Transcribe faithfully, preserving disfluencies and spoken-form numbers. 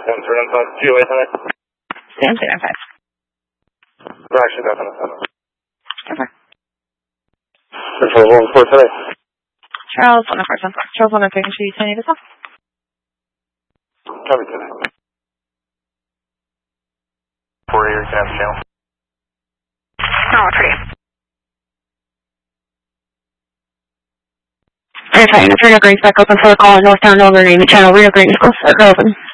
Stand three nine five. G O A tonight. Stand three nine five. We're actually back on the phone. Okay. Control one four today. Charles one four ten four. Charles one three. Make sure you send me this off. Copy today. Four eight, can I have the channel? No, three. Verifying the Reno Green back open for the call in Northtown over name the channel Reno Green is close. Open.